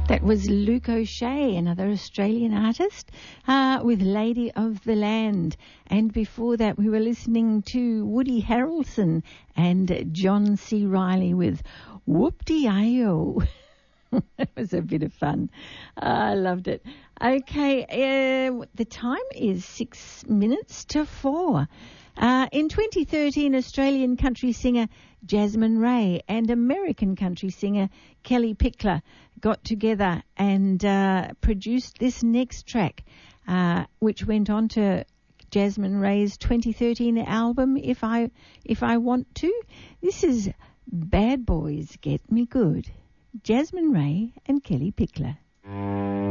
That was Luke O'Shea, another Australian artist, with Lady of the Land. And before that, we were listening to Woody Harrelson and John C. Reilly with Whoop-de-Ayo. It was a bit of fun. I loved it. Okay, the time is 6 minutes to 4. In 2013, Australian country singer Jasmine Ray and American country singer Kelly Pickler got together and produced this next track, which went on to Jasmine Ray's 2013 album, If I Want To. This is Bad Boys Get Me Good. Jasmine Ray and Kelly Pickler.